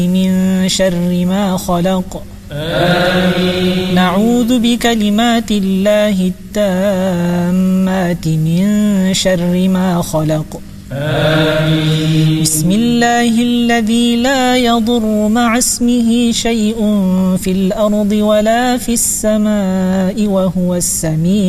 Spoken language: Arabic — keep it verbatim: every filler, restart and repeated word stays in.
من شر ما خلق. آمين. نعوذ بكلمات الله التامات من شر ما خلق. آمين. بسم الله الذي لا يضر مع اسمه شيء في الأرض ولا في السماء وهو السميع